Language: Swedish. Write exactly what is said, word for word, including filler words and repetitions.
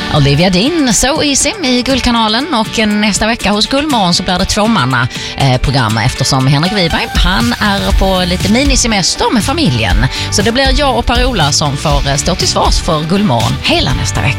Olivia Dean, So Easy i Guldkanalen, och nästa vecka hos Guldmorgon så blir det tvåmanna eh, program eftersom Henrik Wiberg, han är på lite minisemester med familjen. Så det blir jag och Per-Ola som får stå till svars för Guldmorgon hela nästa vecka.